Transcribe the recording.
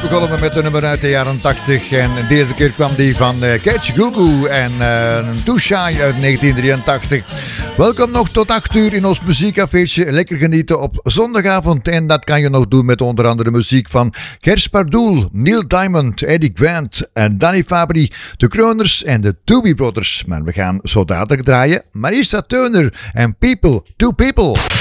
begonnen we met een nummer uit de jaren 80. En deze keer kwam die van Catch Goo en Too Shy uit 1983. Welkom nog tot 8 uur in ons muziekcafeetje. Lekker genieten op zondagavond. En dat kan je nog doen met onder andere muziek van Gers Pardoel, Neil Diamond, Eddie Grant en Danny Fabry, de Kroners en de Doobie Brothers. Maar we gaan zo dadelijk draaien Marisa Teuner en People to People.